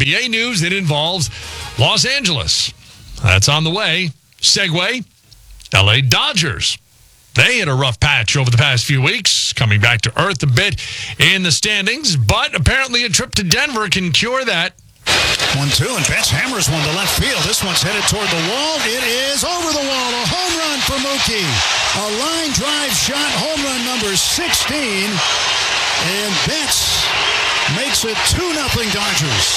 NBA news, it involves Los Angeles. That's on the way. Segue, LA Dodgers. They had a rough patch over the past few weeks, coming back to earth a bit in the standings, but apparently a trip to Denver can cure that. 1-2, and Betts hammers one to left field. This one's headed toward the wall. It is over the wall. A home run for Mookie. A line drive shot, home run number 16. And Betts makes it 2-0 Dodgers.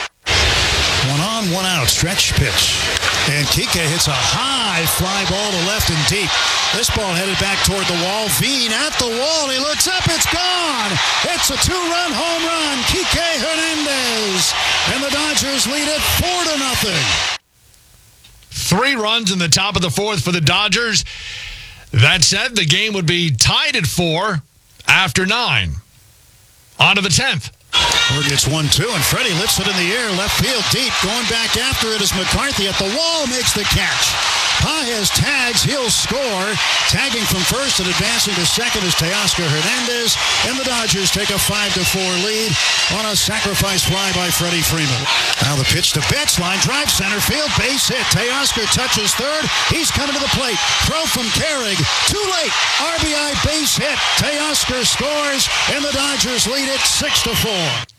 1 on, 1 out. Stretch pitch. And Kike hits a high fly ball to left and deep. This ball headed back toward the wall. Veen at the wall. He looks up. It's gone. It's a 2-run home run. Kike Hernandez. And the Dodgers lead it 4-0. 3 runs in the top of the 4th for the Dodgers. That said, the game would be tied at 4 after 9. On to the 10th. Berg gets 1-2, and Freddie lifts it in the air, left field deep. Going back after it is McCarthy at the wall, makes the catch. Pages tags, he'll score. Tagging from first and advancing to second is Teoscar Hernandez, and the Dodgers take a 5-4 lead on a sacrifice fly by Freddie Freeman. Now the pitch to Betts, line drive, center field, base hit. Teoscar touches third. He's coming to the plate. Throw from Carrig. Too late. RBI base hit. Teoscar scores, and the Dodgers lead it 6-4.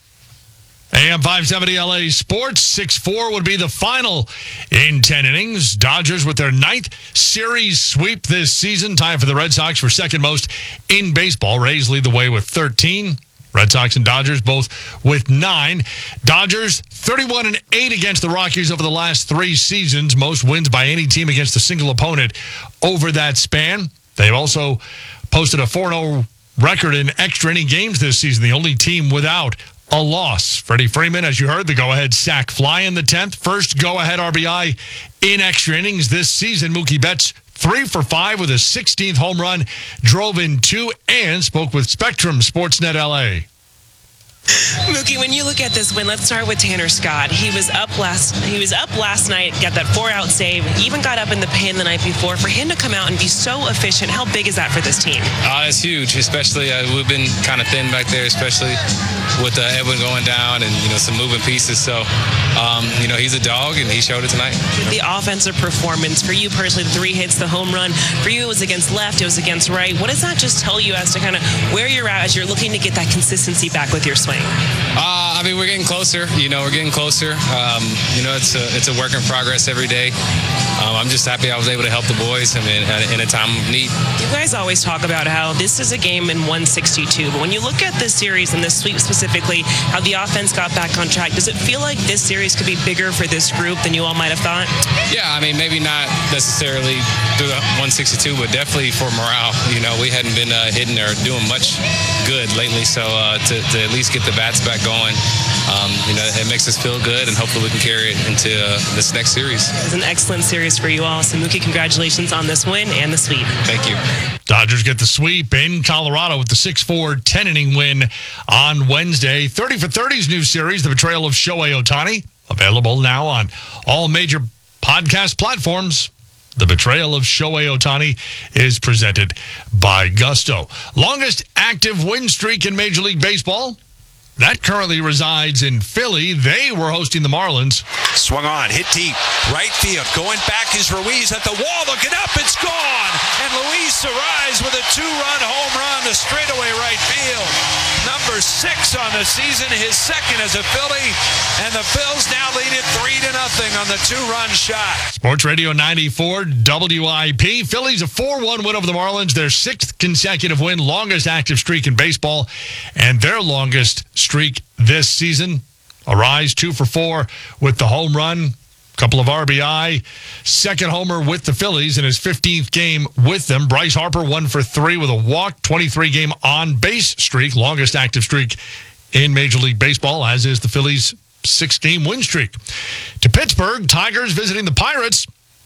AM 570 LA Sports, 6-4 would be the final in 10 innings. Dodgers with their 9th series sweep this season, tied for the Red Sox for second most in baseball. Rays lead the way with 13. Red Sox and Dodgers both with 9. Dodgers 31-8 against the Rockies over the last 3 seasons. Most wins by any team against a single opponent over that span. They've also posted a 4-0 record in extra inning games this season, the only team without a loss. Freddie Freeman, as you heard, the go-ahead sac fly in the 10th. First go-ahead RBI in extra innings this season. Mookie Betts 3 for 5 with his 16th home run, drove in 2, and spoke with Spectrum Sportsnet LA. Mookie, when you look at this win, let's start with Tanner Scott. He was up last night, got that 4-out save, even got up in the pen the night before. For him to come out and be so efficient, how big is that for this team? It's huge, especially we've been kind of thin back there, especially with Edwin going down and some moving pieces. So he's a dog, and he showed it tonight. The offensive performance for you personally, the 3 hits, the home run. For you, it was against left, it was against right. What does that just tell you as to kind of where you're at as you're looking to get that consistency back with your swing? We're getting closer. We're getting closer. It's a work in progress every day. I'm just happy I was able to help the boys in a time of need. You guys always talk about how this is a game in 162, but when you look at this series and this sweep specifically, how the offense got back on track, does it feel like this series could be bigger for this group than you all might have thought? Yeah, maybe not necessarily through the 162, but definitely for morale. We hadn't been hitting or doing much good lately, so to at least get the bats back going, it makes us feel good, and hopefully we can carry it into this next series. It's an excellent series for you all. So, Mookie, congratulations on this win and the sweep. Thank you. Dodgers get the sweep in Colorado with the 6-4 10-inning win on Wednesday. 30 for 30's new series, The Betrayal of Shohei Ohtani, available now on all major podcast platforms. The Betrayal of Shohei Ohtani is presented by Gusto. Longest active win streak in Major League Baseball, that currently resides in Philly. They were hosting the Marlins. Swung on, hit deep, right field. Going back is Ruiz at the wall, looking up, it's gone. And Luis arrives with a 2-run home run to straightaway right field. Number 6 on the season, his second as a Philly. And the Phils now lead it 3-0 on the 2-run shot. Sports Radio 94 WIP. Phillies a 4-1 win over the Marlins. Their 6th consecutive win, longest active streak in baseball, and their longest streak this season. Arise 2 for 4 with the home run, couple of RBI, second homer with the Phillies in his 15th game with them. Bryce Harper 1 for 3 with a walk, 23-game on-base streak, longest active streak in Major League Baseball, as is the Phillies' 6-game win streak. To Pittsburgh, Tigers visiting the Pirates.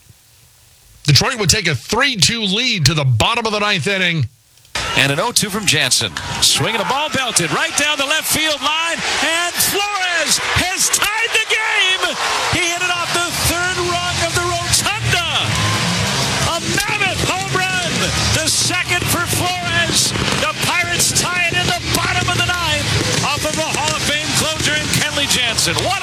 Detroit would take a 3-2 lead to the bottom of the 9th inning. And an 0-2 from Jansen. Swinging a ball belted right down the left field line. And Flores has tied the game. He hit it off the 3rd rung of the rotunda. A mammoth home run. The 2nd for Flores. The Pirates tie it in the bottom of the 9th off of a Hall of Fame closer in Kenley Jansen. What